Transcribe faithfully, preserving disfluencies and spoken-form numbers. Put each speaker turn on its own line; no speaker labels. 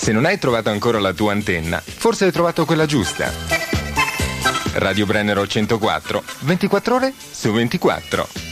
Se non hai trovato ancora la tua antenna, forse hai trovato quella giusta. Radio Brennero centoquattro, ventiquattro ore su ventiquattro.